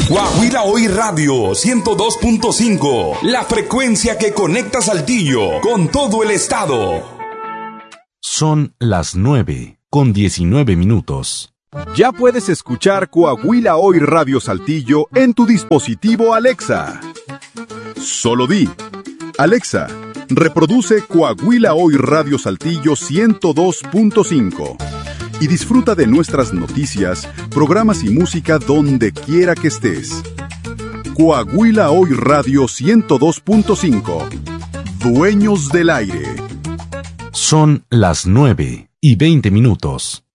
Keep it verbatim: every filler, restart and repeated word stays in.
Coahuila Hoy Radio ciento dos punto cinco, la frecuencia que conecta Saltillo con todo el estado. Son las nueve con diecinueve minutos. Ya puedes escuchar Coahuila Hoy Radio Saltillo en tu dispositivo Alexa. Solo di: Alexa, reproduce Coahuila Hoy Radio Saltillo ciento dos punto cinco y disfruta de nuestras noticias, programas y música donde quiera que estés. Coahuila Hoy Radio ciento dos punto cinco. Dueños del aire. Son las nueve y veinte minutos.